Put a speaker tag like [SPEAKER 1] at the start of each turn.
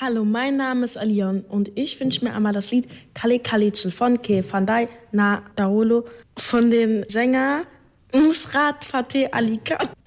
[SPEAKER 1] Hallo, mein Name ist Alion und ich wünsche mir einmal das Lied Kali Kalichel von Ke Fandai Na Daolo von den Sänger Nusrat Fateh Ali Khan.